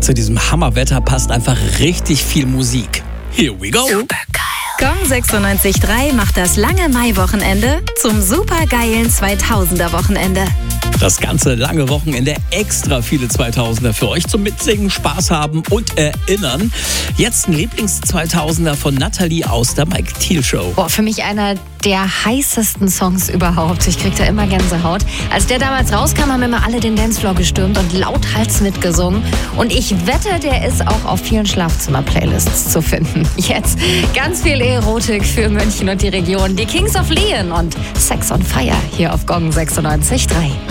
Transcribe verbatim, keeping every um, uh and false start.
zu diesem Hammerwetter passt einfach richtig viel Musik. Here we go. Gong sechsundneunzig Komma drei macht das lange Mai-Wochenende zum supergeilen zweitausender-Wochenende. Das ganze lange Wochenende extra viele zweitausender für euch zum Mitsingen, Spaß haben und erinnern. Jetzt ein Lieblings-zweitausender von Nathalie aus der Mike Thiel Show. Boah, für mich einer der heißesten Songs überhaupt. Ich krieg da immer Gänsehaut. Als der damals rauskam, haben immer alle den Dancefloor gestürmt und lauthals mitgesungen. Und ich wette, der ist auch auf vielen Schlafzimmer-Playlists zu finden. Jetzt ganz viel Erotik für München und die Region. Die Kings of Leon und Sex on Fire hier auf Gong sechsundneunzig Komma drei.